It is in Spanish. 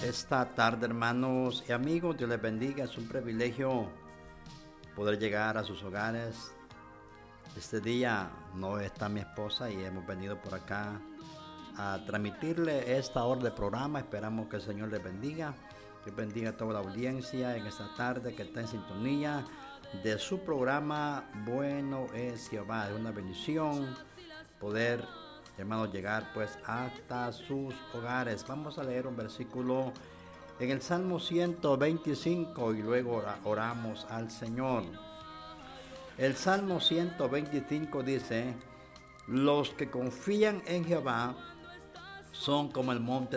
esta tarde, hermanos y amigos. Dios les bendiga. Es un privilegio poder llegar a sus hogares. Este día no está mi esposa y hemos venido por acá a transmitirle esta hora de programa. Esperamos que el Señor les bendiga. Que bendiga a toda la audiencia en esta tarde que está en sintonía de su programa Bueno es Jehová. Es una bendición poder, hermanos, llegar pues hasta sus hogares. Vamos a leer un versículo en el Salmo 125 y luego oramos al Señor. El Salmo 125 dice: los que confían en Jehová son como el monte